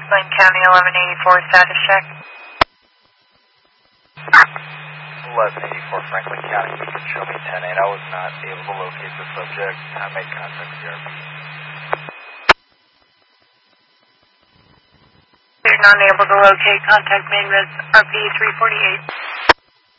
Lane County 1184 status check. 1184 Franklin County, you can show me 10-8. I was not able to locate the subject. I made contact with the RP. You're not able to locate, contact main res RP 348.